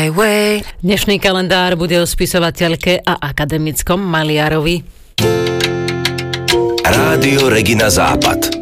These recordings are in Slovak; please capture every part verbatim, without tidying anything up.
my way. Dnešný kalendár bude o spisovateľke a akademickom maliarovi. Rádio Regina Západ.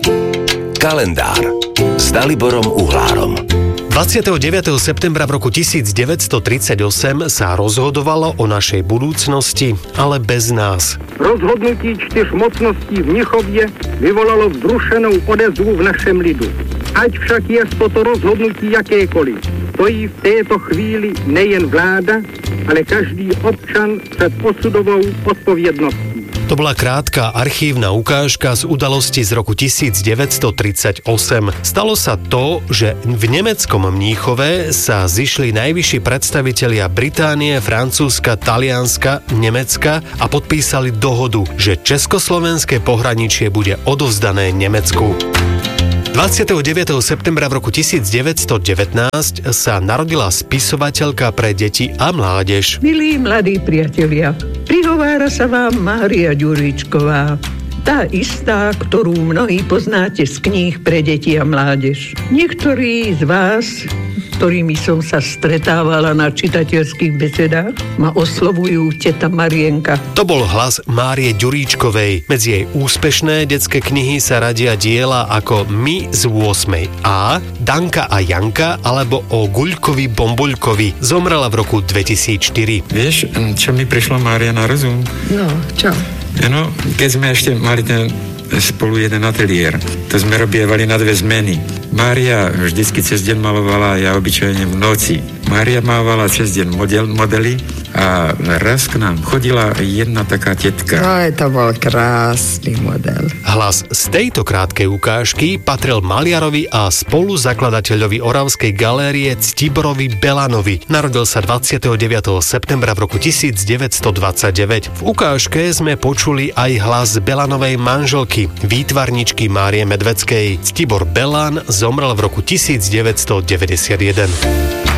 Kalendár s Daliborom Uhlárom. dvadsiateho deviateho septembra v roku devätnásťtridsaťosem sa rozhodovalo o našej budúcnosti, ale bez nás. Rozhodnutí čtyř mocností v Mnichově vyvolalo vzrušenou odezvu v našem lidu. Ať však je toto rozhodnutí jakékoliv, stojí v této chvíli nejen vláda, ale každý občan před osudovou odpovědností. To bola krátka archívna ukážka z udalosti z roku devätnásťtridsaťosem. Stalo sa to, že v nemeckom Mníchove sa zišli najvyšší predstavitelia Británie, Francúzska, Talianska, Nemecka a podpísali dohodu, že československé pohraničie bude odovzdané Nemecku. dvadsiateho deviateho septembra v roku devätnásťstodevätnásť sa narodila spisovateľka pre deti a mládež. Milí mladí priatelia, prihovára sa vám Mária Ďuríčková. Tá istá, ktorú mnohí poznáte z kníh pre deti a mládež. Niektorí z vás, s ktorými som sa stretávala na čitateľských besedách, ma oslovujú teta Marienka. To bol hlas Márie Ďuríčkovej. Medzi jej úspešné detské knihy sa radia diela ako My z ôsmej A, Danka a Janka alebo o Guľkovi Bombuľkovi. Zomrela v roku dvetisícštyri. Vieš, čo mi prišlo, Mária, na rozum? No, čo? No, keď sme ešte mali ten spolu jeden ateliér, to sme robievali na dve zmeny. Mária vždycky cez deň malovala, ja obyčajne v noci. Mária mávala cez deň model, modely a raz k nám chodila jedna taká tetka. No, to bol krásny model. Hlas z tejto krátkej ukážky patril maliarovi a spoluzakladateľovi Oravskej galérie Ctiborovi Belanovi. Narodil sa dvadsiateho deviateho septembra v roku devätnásťstodvadsaťdeväť. V ukážke sme počuli aj hlas Belanovej manželky, výtvarničky Márie Medveckej. Ctibor Belan zomrel v roku devätnásťstodeväťdesiatjeden.